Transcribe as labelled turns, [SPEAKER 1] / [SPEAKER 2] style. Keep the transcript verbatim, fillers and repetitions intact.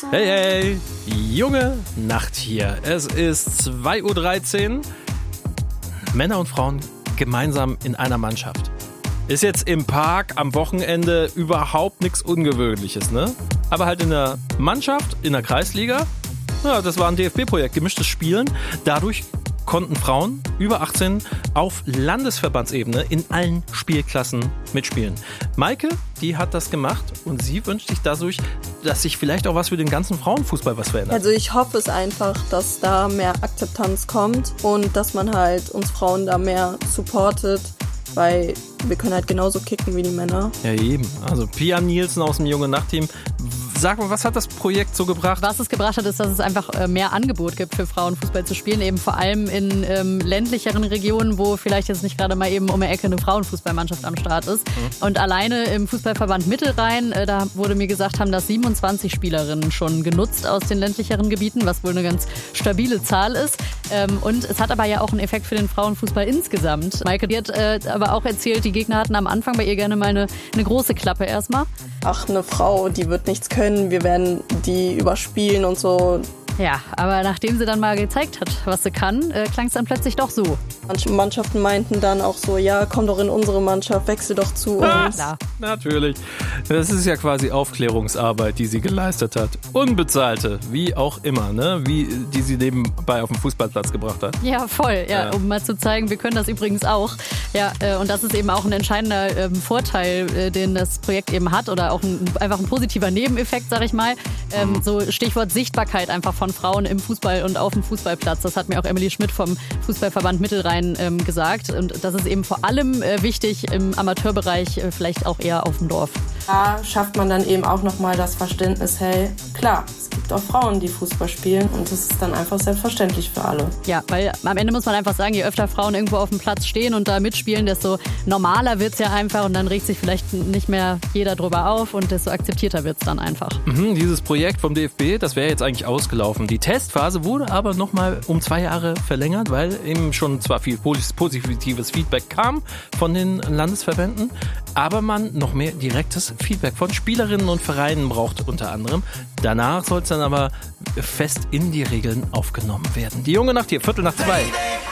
[SPEAKER 1] Hey, hey, junge Nacht hier. Es ist zwei Uhr dreizehn. Männer und Frauen gemeinsam in einer Mannschaft. Ist jetzt im Park am Wochenende überhaupt nichts Ungewöhnliches, ne? Aber halt in der Mannschaft, in der Kreisliga. Ja, das war ein D F B-Projekt, gemischtes Spielen. Dadurch konnten Frauen über achtzehn auf Landesverbandsebene in allen Spielklassen mitspielen. Maike, die hat das gemacht und sie wünscht sich dadurch, dass sich vielleicht auch was für den ganzen Frauenfußball was verändert.
[SPEAKER 2] Also ich hoffe es einfach, dass da mehr Akzeptanz kommt und dass man halt uns Frauen da mehr supportet, weil wir können halt genauso kicken wie die Männer.
[SPEAKER 1] Ja, eben. Also Pia Nielsen aus dem Junge Nacht-Team. Sag mal, was hat das Projekt so gebracht?
[SPEAKER 3] Was es gebracht hat, ist, dass es einfach mehr Angebot gibt für Frauen, Fußball zu spielen. Eben vor allem in ähm, ländlicheren Regionen, wo vielleicht jetzt nicht gerade mal eben um die Ecke eine Frauenfußballmannschaft am Start ist. Mhm. Und alleine im Fußballverband Mittelrhein, äh, da wurde mir gesagt, haben das siebenundzwanzig Spielerinnen schon genutzt aus den ländlicheren Gebieten, was wohl eine ganz stabile Zahl ist. Ähm, und es hat aber ja auch einen Effekt für den Frauenfußball insgesamt. Maike, die hat äh, aber auch erzählt, die Gegner hatten am Anfang bei ihr gerne mal eine, eine große Klappe erstmal.
[SPEAKER 2] Ach, eine Frau, die wird nichts können, wir werden die überspielen und so.
[SPEAKER 3] Ja, aber nachdem sie dann mal gezeigt hat, was sie kann, äh, klang es dann plötzlich doch so.
[SPEAKER 2] Manche Mannschaften meinten dann auch so, ja, komm doch in unsere Mannschaft, wechsel doch zu uns.
[SPEAKER 1] Ah, natürlich. Das ist ja quasi Aufklärungsarbeit, die sie geleistet hat. Unbezahlte, wie auch immer, ne? Wie die sie nebenbei auf den Fußballplatz gebracht hat.
[SPEAKER 3] Ja, voll. Ja,
[SPEAKER 1] Ja.
[SPEAKER 3] Um mal zu zeigen, wir können das übrigens auch. Ja, äh, und das ist eben auch ein entscheidender ähm, Vorteil, äh, den das Projekt eben hat oder auch ein, einfach ein positiver Nebeneffekt, sag ich mal. Ähm, so Stichwort Sichtbarkeit einfach von Frauen im Fußball und auf dem Fußballplatz. Das hat mir auch Emily Schmidt vom Fußballverband Mittelrhein ähm, gesagt. Und das ist eben vor allem äh, wichtig im Amateurbereich, äh, vielleicht auch eher auf dem Dorf.
[SPEAKER 4] Da schafft man dann eben auch nochmal das Verständnis, hey, klar, es gibt auch Frauen, die Fußball spielen und das ist dann einfach selbstverständlich für alle.
[SPEAKER 3] Ja, weil am Ende muss man einfach sagen, je öfter Frauen irgendwo auf dem Platz stehen und da mitspielen, desto normaler wird es ja einfach und dann regt sich vielleicht nicht mehr jeder drüber auf und desto akzeptierter wird es dann einfach.
[SPEAKER 1] Mhm, dieses Projekt vom D F B, das wäre jetzt eigentlich ausgelaufen. Die Testphase wurde aber nochmal um zwei Jahre verlängert, weil eben schon zwar viel positives Feedback kam von den Landesverbänden, aber man noch mehr direktes Feedback von Spielerinnen und Vereinen braucht unter anderem. Danach soll es dann aber fest in die Regeln aufgenommen werden. Die Junge Nacht hier, Viertel nach zwei.